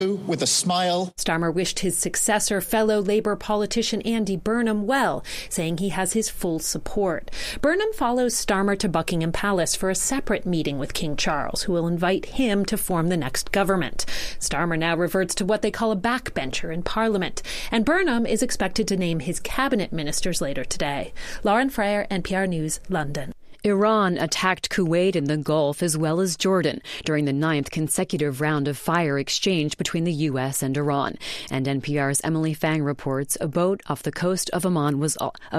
with a smile. Starmer wished his successor, fellow Labour politician Andy Burnham, well, saying he has his full support. Burnham follows Starmer to Buckingham Palace for a separate meeting with King Charles, who will invite him to form the next government. Starmer now reverts to what they call a backbencher in Parliament, and Burnham is expected to name his cabinet ministers later today. Lauren Freyer, NPR News, London. Iran attacked Kuwait and the Gulf as well as Jordan during the 9th consecutive round of fire exchange between the U.S. and Iran. And NPR's Emily Fang reports a boat off the coast of Oman was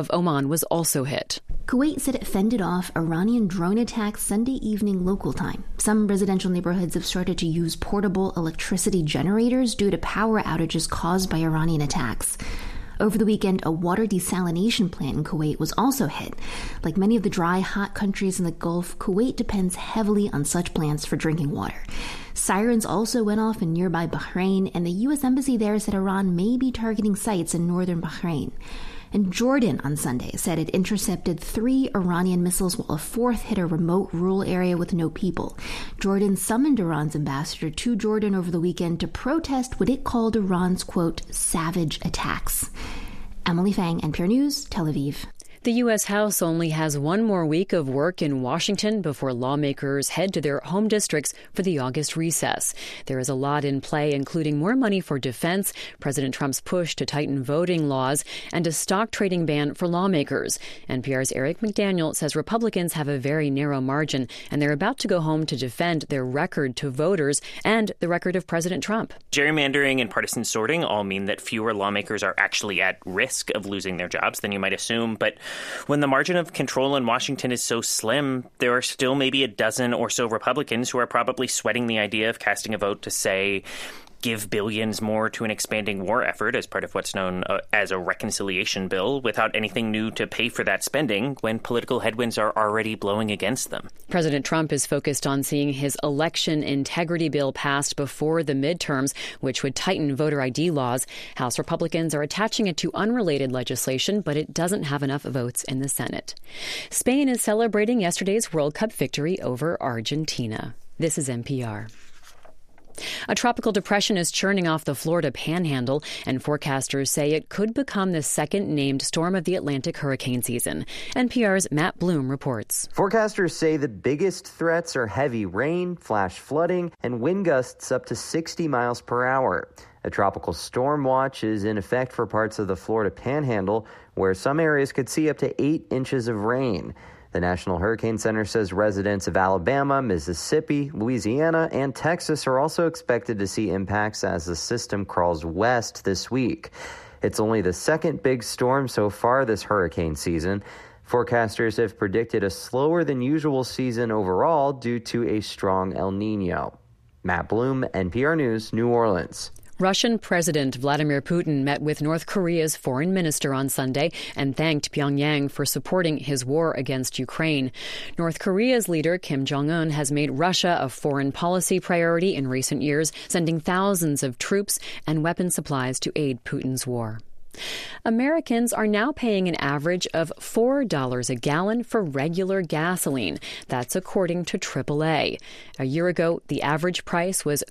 also hit. Kuwait said it fended off Iranian drone attacks Sunday evening local time. Some residential neighborhoods have started to use portable electricity generators due to power outages caused by Iranian attacks. Over the weekend, a water desalination plant in Kuwait was also hit. Like many of the dry, hot countries in the Gulf, Kuwait depends heavily on such plants for drinking water. Sirens also went off in nearby Bahrain, and the U.S. Embassy there said Iran may be targeting sites in northern Bahrain. And Jordan on Sunday said it intercepted 3 Iranian missiles while a 4th hit a remote rural area with no people. Jordan summoned Iran's ambassador to Jordan over the weekend to protest what it called Iran's, quote, savage attacks. Emily Fang, NPR News, Tel Aviv. The U.S. House only has one more week of work in Washington before lawmakers head to their home districts for the August recess. There is a lot in play, including more money for defense, President Trump's push to tighten voting laws, and a stock trading ban for lawmakers. NPR's Eric McDaniel says Republicans have a very narrow margin, and they're about to go home to defend their record to voters and the record of President Trump. Gerrymandering and partisan sorting all mean that fewer lawmakers are actually at risk of losing their jobs than you might assume, but when the margin of control in Washington is so slim, there are still maybe a dozen or so Republicans who are probably sweating the idea of casting a vote to, say, give billions more to an expanding war effort as part of what's known as a reconciliation bill without anything new to pay for that spending when political headwinds are already blowing against them. President Trump is focused on seeing his election integrity bill passed before the midterms, which would tighten voter ID laws. House Republicans are attaching it to unrelated legislation, but it doesn't have enough votes in the Senate. Spain is celebrating yesterday's World Cup victory over Argentina. This is NPR. A tropical depression is churning off the Florida Panhandle, and forecasters say it could become the second named storm of the Atlantic hurricane season. NPR's Matt Bloom reports. Forecasters say the biggest threats are heavy rain, flash flooding, and wind gusts up to 60 miles per hour. A tropical storm watch is in effect for parts of the Florida Panhandle, where some areas could see up to 8 inches of rain. The National Hurricane Center says residents of Alabama, Mississippi, Louisiana, and Texas are also expected to see impacts as the system crawls west this week. It's only the second big storm so far this hurricane season. Forecasters have predicted a slower than usual season overall due to a strong El Nino. Matt Bloom, NPR News, New Orleans. Russian President Vladimir Putin met with North Korea's foreign minister on Sunday and thanked Pyongyang for supporting his war against Ukraine. North Korea's leader, Kim Jong-un, has made Russia a foreign policy priority in recent years, sending thousands of troops and weapon supplies to aid Putin's war. Americans are now paying an average of $4 a gallon for regular gasoline. That's according to AAA. A year ago, the average price was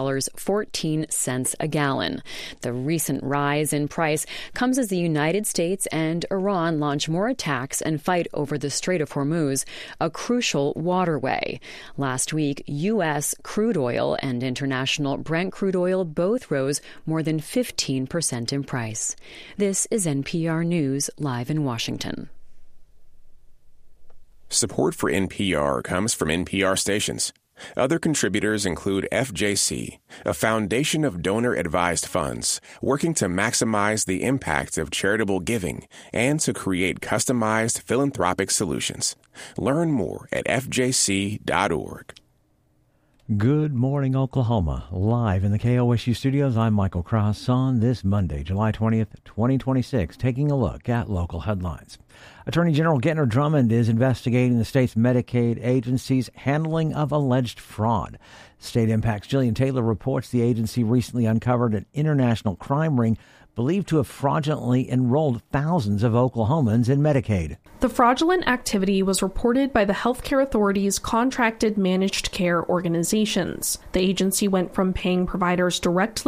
$3.14 a gallon. The recent rise in price comes as the United States and Iran launch more attacks and fight over the Strait of Hormuz, a crucial waterway. Last week, U.S. crude oil and international Brent crude oil both rose more than 15% in price. This is NPR News, live in Washington. Support for NPR comes from NPR stations. Other contributors include FJC, a foundation of donor-advised funds working to maximize the impact of charitable giving and to create customized philanthropic solutions. Learn more at fjc.org. Good morning, Oklahoma. Live in the KOSU studios, I'm Michael Cross on this Monday, July 20th, 2026, taking a look at local headlines. Attorney General Gentner Drummond is investigating the state's Medicaid agency's handling of alleged fraud. State Impact's Jillian Taylor reports the agency recently uncovered an international crime ring believed to have fraudulently enrolled thousands of Oklahomans in Medicaid. The fraudulent activity was reported by the healthcare authority's contracted managed care organizations. The agency went from paying providers directly